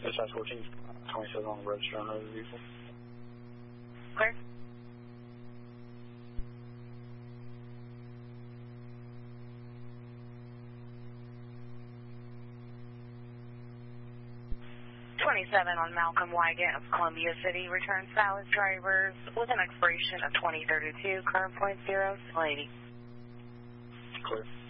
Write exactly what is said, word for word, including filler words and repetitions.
S I fourteen twenty-seven on the register on another vehicle. Clear. twenty-seven on Malcolm Wygant of Columbia City returns valid drivers with an expiration of twenty thirty-two, current point zero, still eighty. Clear.